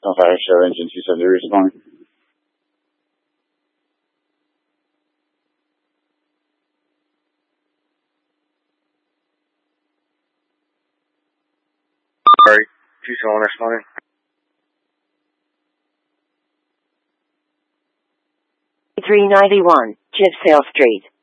Fire Show Engine 270 responding. Sorry, 271 responding. 391, Jivsale Street.